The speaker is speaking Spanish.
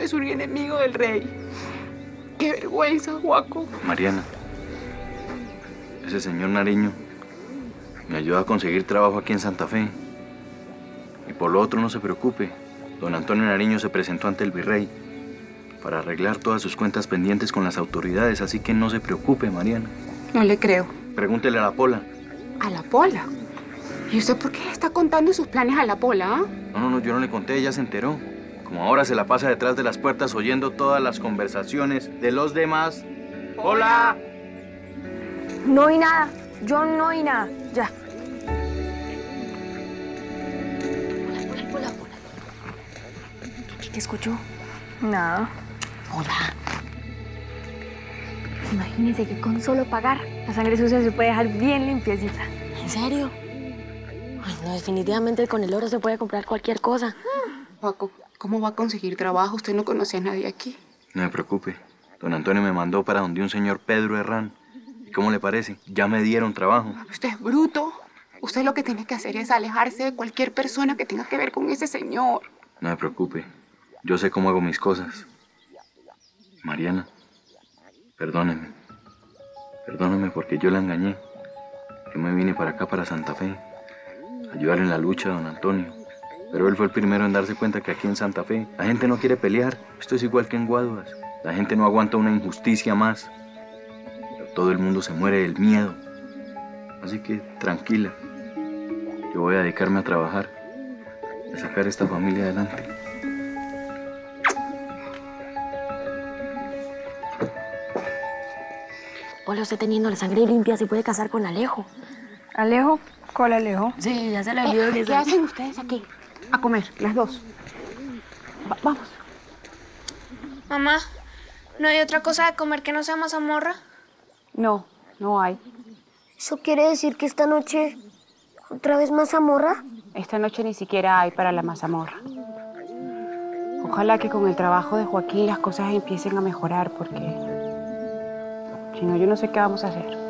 es un enemigo del rey. ¡Qué vergüenza, Joaco! Mariana, ese señor Nariño me ayuda a conseguir trabajo aquí en Santa Fe. Y por lo otro, no se preocupe. Don Antonio Nariño se presentó ante el virrey para arreglar todas sus cuentas pendientes con las autoridades, así que no se preocupe, Mariana. No le creo. Pregúntele a la Pola. ¿A la Pola? ¿Y usted por qué está contando sus planes a la Pola, ah? No, yo no le conté, ella se enteró. Como ahora se la pasa detrás de las puertas oyendo todas las conversaciones de los demás. ¡Pola! No oí nada. Yo no oí nada. Ya. Hola. ¿Qué escuchó? Nada. Hola. Imagínese que con solo pagar, la sangre sucia se puede dejar bien limpiecita. ¿En serio? Ay, no, definitivamente con el oro se puede comprar cualquier cosa. Joaco, ¿cómo va a conseguir trabajo? Usted no conoce a nadie aquí. No me preocupe. Don Antonio me mandó para donde un señor Pedro Herrán. ¿Y cómo le parece? Ya me dieron trabajo. Usted es bruto. Usted lo que tiene que hacer es alejarse de cualquier persona que tenga que ver con ese señor. No me preocupe. Yo sé cómo hago mis cosas. Mariana, perdóneme. Perdóneme porque yo la engañé. Yo me vine para acá, para Santa Fe, a ayudar en la lucha a don Antonio. Pero él fue el primero en darse cuenta que aquí en Santa Fe la gente no quiere pelear. Esto es igual que en Guaduas. La gente no aguanta una injusticia más. Pero todo el mundo se muere del miedo. Así que tranquila. Yo voy a dedicarme a trabajar, a sacar esta familia adelante. Hola, usted teniendo la sangre limpia se puede casar con Alejo. ¿Alejo? ¿Cuál Alejo? Sí, ya se le olvidó que ¿Qué hacen ustedes aquí? A comer, las dos. Vamos. Mamá, ¿no hay otra cosa de comer que no sea mazamorra? No, no hay. ¿Eso quiere decir que esta noche otra vez mazamorra? Esta noche ni siquiera hay para la mazamorra. Ojalá que con el trabajo de Joaquín las cosas empiecen a mejorar, porque si no, yo no sé qué vamos a hacer.